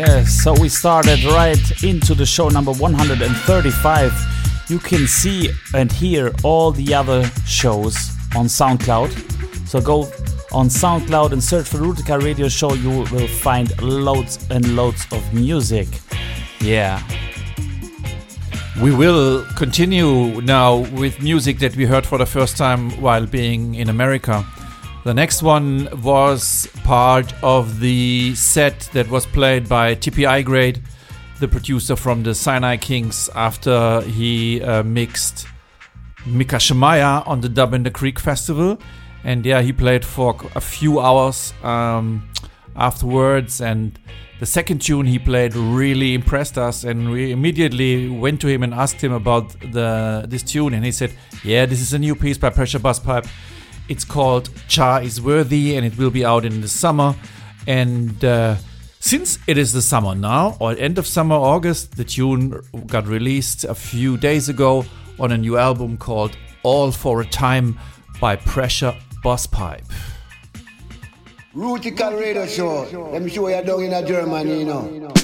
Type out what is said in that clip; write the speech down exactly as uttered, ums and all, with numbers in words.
Yes, so we started right into the show number one hundred thirty-five. You can see and hear all the other shows on SoundCloud. So go on SoundCloud and search for Rootica Radio Show. You will find loads and loads of music. Yeah. We will continue now with music that we heard for the first time while being in America. The next one was part of the set that was played by T P I-Grade, the producer from the Sinai Kings, after he uh, mixed Mika Shemaya on the Dub in the Creek Festival. And yeah, he played for a few hours um, afterwards, and the second tune he played really impressed us, and we immediately went to him and asked him about the this tune, and he said, yeah, this is a new piece by Pressure Busspipe. It's called Cha is Worthy, and it will be out in the summer. And uh, since it is the summer now, or end of summer, August, the tune got released a few days ago on a new album called All for a Time by Pressure Busspipe. Rootica Radio Show. Let me show you down in Germany, you know.